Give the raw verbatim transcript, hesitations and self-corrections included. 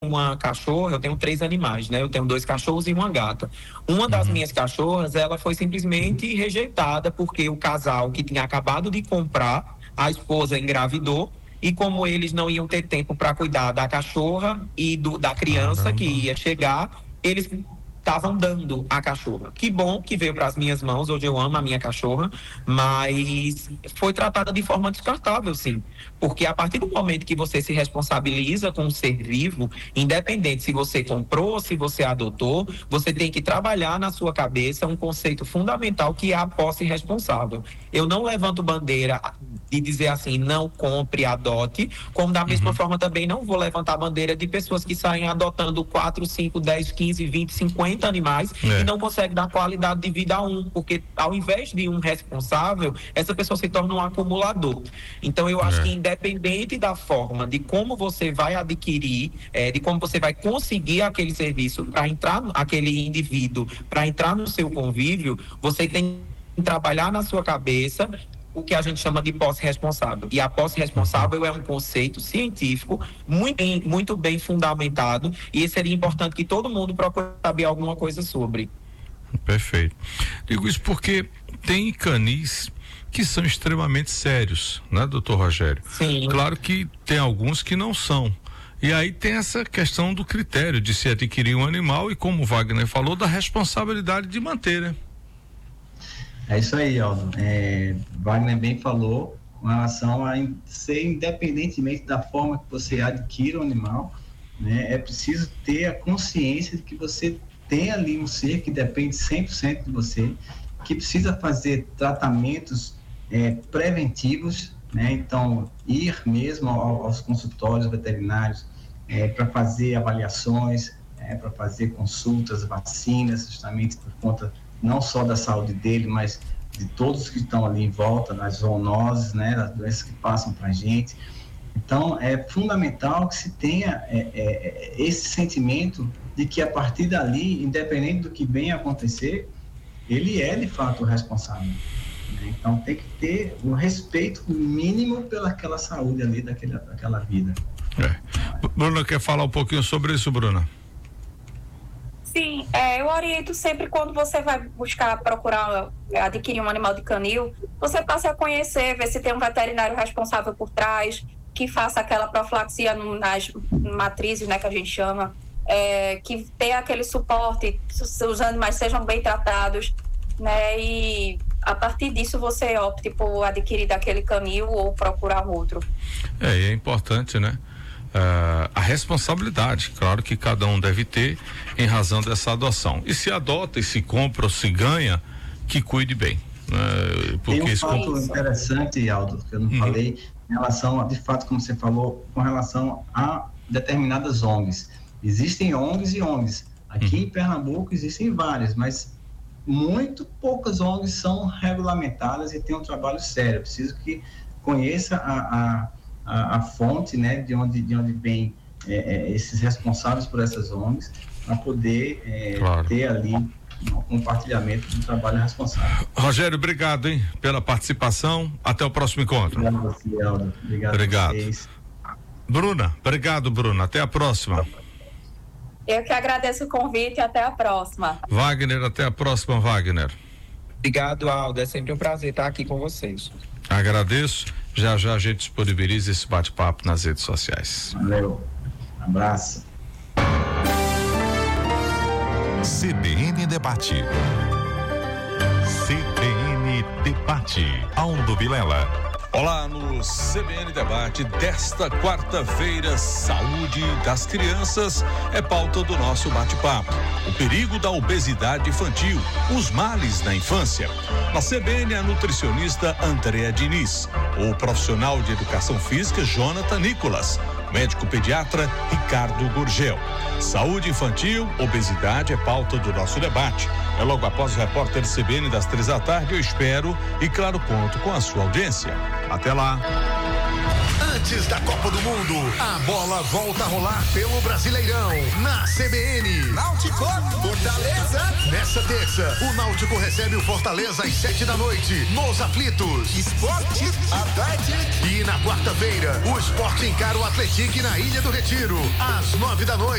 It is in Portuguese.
uma cachorra, eu tenho três animais, né? Eu tenho dois cachorros e uma gata. Uma das Uhum. minhas cachorras, ela foi simplesmente rejeitada porque o casal que tinha acabado de comprar, a esposa engravidou, e como eles não iam ter tempo para cuidar da cachorra e do, da criança Caramba. que ia chegar, eles estavam dando a cachorra. Que bom que veio para as minhas mãos, hoje eu amo a minha cachorra, mas foi tratada de forma descartável, sim. Porque a partir do momento que você se responsabiliza com um ser vivo, independente se você comprou, se você adotou, você tem que trabalhar na sua cabeça um conceito fundamental que é a posse responsável. Eu não levanto bandeira de dizer assim, não compre, adote, como da mesma Uhum. forma também não vou levantar bandeira de pessoas que saem adotando quatro, cinco, dez, quinze, vinte, cinquenta animais É. e não conseguem dar qualidade de vida a um, porque ao invés de um responsável, essa pessoa se torna um acumulador. Então eu acho É. que independente da forma, de como você vai adquirir, é, de como você vai conseguir aquele serviço para entrar, aquele indivíduo, para entrar no seu convívio, você tem que trabalhar na sua cabeça o que a gente chama de posse responsável. E a posse responsável é um conceito científico muito bem, muito bem fundamentado, e seria importante que todo mundo procure saber alguma coisa sobre. Perfeito. Digo isso porque tem canis que são extremamente sérios, né, doutor Rogério? Sim. Claro que tem alguns que não são. E aí tem essa questão do critério de se adquirir um animal e, como o Wagner falou, da responsabilidade de manter, né? É isso aí, Aldo. É, Wagner bem falou com relação a ser independentemente da forma que você adquire o animal, né? É preciso ter a consciência de que você tem ali um ser que depende cem por cento de você, que precisa fazer tratamentos é, preventivos, né? Então, ir mesmo ao, aos consultórios veterinários é, para fazer avaliações, é, para fazer consultas, vacinas, justamente por conta não só da saúde dele, mas de todos que estão ali em volta, das zoonoses, né, das doenças que passam para a gente. Então, é fundamental que se tenha é, é, esse sentimento de que a partir dali, independente do que venha a acontecer, ele é de fato o responsável, né? Então, tem que ter um respeito mínimo pelaquela saúde ali, daquela, daquela vida. É. Bruna, quer falar um pouquinho sobre isso, Bruna? Sim, é, eu oriento sempre quando você vai buscar, procurar adquirir um animal de canil, você passe a conhecer, ver se tem um veterinário responsável por trás, que faça aquela profilaxia no, nas matrizes, né, que a gente chama, é, que tenha aquele suporte, os animais sejam bem tratados, né, e a partir disso você opte por adquirir daquele canil ou procurar outro. É, é importante, né? Uh, a responsabilidade, claro que cada um deve ter em razão dessa adoção. E se adota, e se compra ou se ganha, que cuide bem. Né? Porque tem um isso fato interessante, Aldo, que eu não uhum. falei, em relação, a, de fato, como você falou, com relação a determinadas O N Gs. Existem O N Gs e O N Gs. Aqui uhum. em Pernambuco existem várias, mas muito poucas O N Gs são regulamentadas e tem um trabalho sério. Eu preciso que conheça a, a A, a fonte, né, de onde, de onde vem é, é, esses responsáveis por essas O N Gs, para poder é, claro. ter ali um compartilhamento do trabalho responsável. Rogério, obrigado, hein, pela participação. Até o próximo encontro. Obrigado a você, Aldo. Obrigado, obrigado. a vocês. Bruna, obrigado, Bruna. Até a próxima. Eu que agradeço o convite e até a próxima. Wagner, até a próxima, Wagner. Obrigado, Aldo. É sempre um prazer estar aqui com vocês. Agradeço. Já já a gente disponibiliza esse bate-papo nas redes sociais. Valeu. Um abraço. C B N Debate. C B N Debate. Aldo Vilela. Olá, no C B N Debate desta quarta-feira, saúde das crianças é pauta do nosso bate-papo. O perigo da obesidade infantil, os males na infância. Na C B N, a nutricionista Andréa Diniz, o profissional de educação física Jonathan Nicolas, médico pediatra Ricardo Gurgel. Saúde infantil, obesidade é pauta do nosso debate. É logo após o repórter C B N das três da tarde, eu espero e claro, conto com a sua audiência. Até lá. Antes da Copa do Mundo, a bola volta a rolar pelo Brasileirão, na C B N. Náutico, Fortaleza. Nessa terça, o Náutico recebe o Fortaleza às sete da noite, nos Aflitos. Esporte, Atlético. E na quarta-feira, o Sport encara o Atlético na Ilha do Retiro, às nove da noite.